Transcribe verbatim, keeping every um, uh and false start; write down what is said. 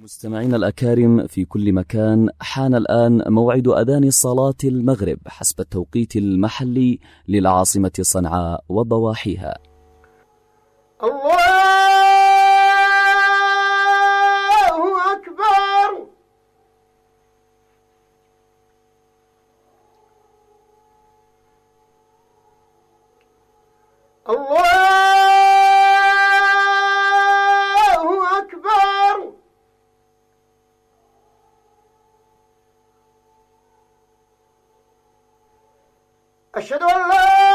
مستمعينا الأكارم في كل مكان، حان الآن موعد أذان صلاة المغرب حسب التوقيت المحلي للعاصمة صنعاء وضواحيها. الله أكبر. الله أكبر. أشهد أن لا